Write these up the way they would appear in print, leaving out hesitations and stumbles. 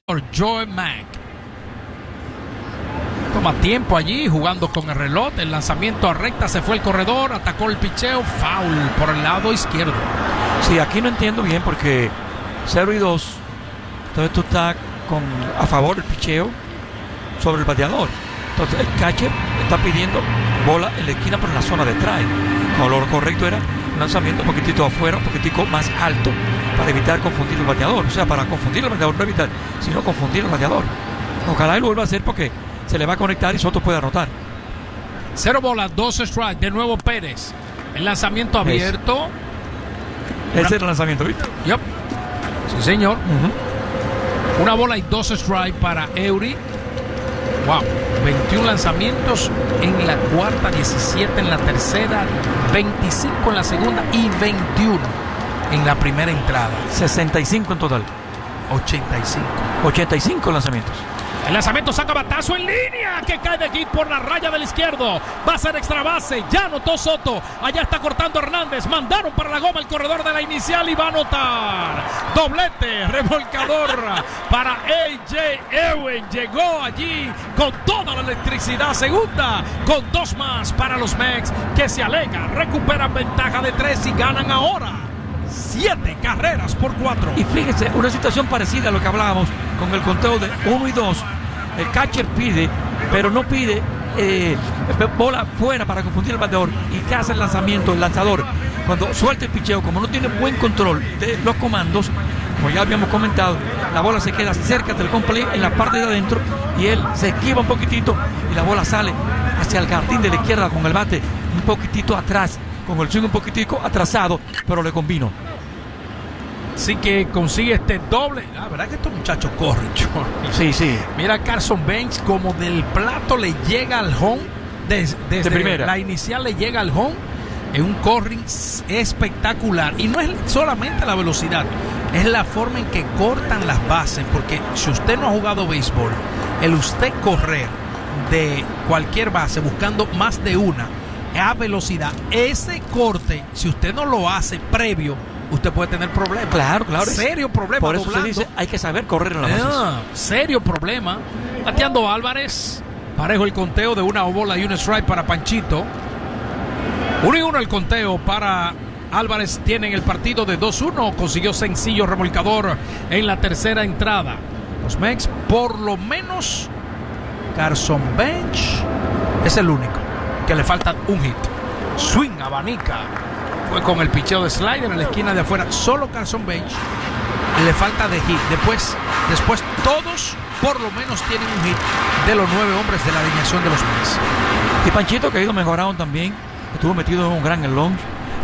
Joe Mack. Toma tiempo allí jugando con el reloj. El lanzamiento a recta, se fue el corredor, atacó el picheo, foul por el lado izquierdo. Sí, aquí no entiendo bien porque 0-2. Entonces tú estás a favor del picheo sobre el bateador. Entonces el catcher está pidiendo bola en la esquina por la zona de try. Cuando lo correcto era un lanzamiento un poquitito afuera, un poquitico más alto para evitar confundir el bateador. O sea, para confundir el bateador, no evitar, sino confundir el bateador. Ojalá él lo vuelva a hacer porque se le va a conectar y Soto puede anotar. 0 bolas, 2 strikes. De nuevo Pérez. El lanzamiento abierto. Ese es el lanzamiento, ¿viste? Yep. Sí, señor. Una bola y 2 strikes para Eury. Wow. 21 lanzamientos en la cuarta, 17 en la tercera, 25 en la segunda y 21 en la primera entrada. 65 en total. 85 lanzamientos. El lanzamiento saca batazo en línea que cae de aquí por la raya del izquierdo. Va a ser extra base. Ya anotó Soto. Allá está cortando Hernández. Mandaron para la goma el corredor de la inicial y va a anotar. Doblete, remolcador para A.J. Ewen. Llegó allí con toda la electricidad. Segunda con 2 más para los Mex que se alegan. Recuperan ventaja de 3 y ganan ahora 7 carreras por 4. Y fíjense, una situación parecida a lo que hablábamos con el conteo de 1 y 2. El catcher pide, pero no pide bola fuera para confundir el bateador y que hace el lanzamiento, el lanzador. Cuando suelta el picheo, como no tiene buen control de los comandos, como ya habíamos comentado, la bola se queda cerca del home plate en la parte de adentro y él se esquiva un poquitito y la bola sale hacia el jardín de la izquierda con el bate un poquitito atrás, con el swing un poquitico atrasado, pero le combinó. Así que consigue este doble. La verdad que estos muchachos corren, Jorge. Sí. Mira a Carson Bench como del plato le llega al home. Desde primera. La inicial le llega al home. Es un corring espectacular. Y no es solamente la velocidad, es la forma en que cortan las bases. Porque si usted no ha jugado béisbol, el usted correr de cualquier base buscando más de una a velocidad, ese corte, si usted no lo hace previo, usted puede tener problemas. Claro. Serio problema. Por eso se dice, hay que saber correr en las bases. Serio problema. Bateando Álvarez. Parejo el conteo de una bola y un strike para Panchito. 1-1 el conteo para Álvarez. Tienen el partido de 2-1. Consiguió sencillo remolcador en la tercera entrada. Los Mex, por lo menos Carson Bench es el único que le falta un hit. Swing, abanica. Fue con el picheo de slider en la esquina de afuera. Solo Carson Bench le falta de hit. Después todos por lo menos tienen un hit de los 9 hombres de la alineación de los Mets. Y Panchito, que ha ido mejorando también. Estuvo metido en un gran launch.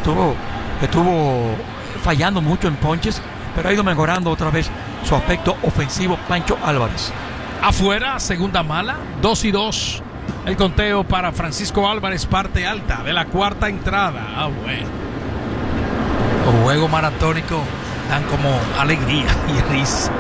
Estuvo fallando mucho en ponches, pero ha ido mejorando otra vez su aspecto ofensivo. Pancho Álvarez. Afuera, segunda mala, 2-2. El conteo para Francisco Álvarez, parte alta de la cuarta entrada. Bueno. Los juegos maratónicos dan como alegría y risa.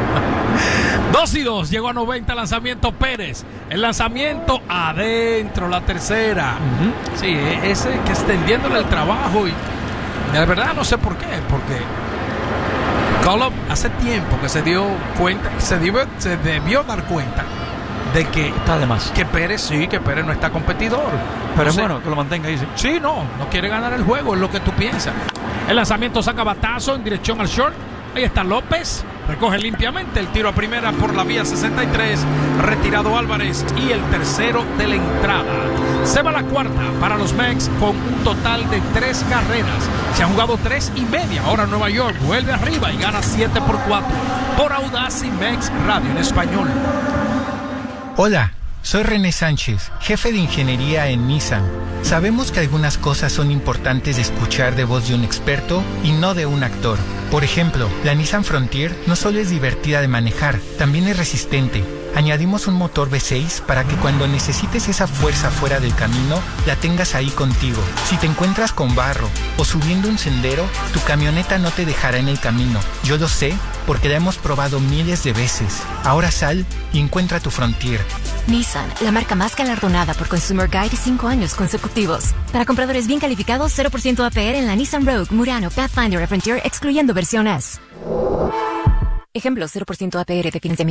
2-2, llegó a 90, lanzamiento Pérez. El lanzamiento adentro, la tercera. Sí, ese que extendiéndole el trabajo. Y de verdad no sé por qué, porque Golub hace tiempo que se dio cuenta, se debió dar cuenta de que está de más. Que Pérez no está competidor. Pero es bueno que lo mantenga ahí. Sí, no quiere ganar el juego, es lo que tú piensas. El lanzamiento saca batazo en dirección al short. Ahí está López, recoge limpiamente el tiro a primera por la vía 63, retirado Álvarez y el tercero de la entrada. Se va la cuarta para los Mex con un total de 3 carreras. Se han jugado 3 y media. Ahora Nueva York vuelve arriba y gana 7-4 por Audacy Mex Radio en español. Hola, soy René Sánchez, jefe de ingeniería en Nissan. Sabemos que algunas cosas son importantes de escuchar de voz de un experto y no de un actor. Por ejemplo, la Nissan Frontier no solo es divertida de manejar, también es resistente. Añadimos un motor V6 para que cuando necesites esa fuerza fuera del camino, la tengas ahí contigo. Si te encuentras con barro o subiendo un sendero, tu camioneta no te dejará en el camino. Yo lo sé porque la hemos probado miles de veces. Ahora sal y encuentra tu Frontier. Nissan, la marca más galardonada por Consumer Guide 5 años consecutivos. Para compradores bien calificados, 0% APR en la Nissan Rogue, Murano, Pathfinder y Frontier, excluyendo versión S. Ejemplo, 0% APR de financiamiento.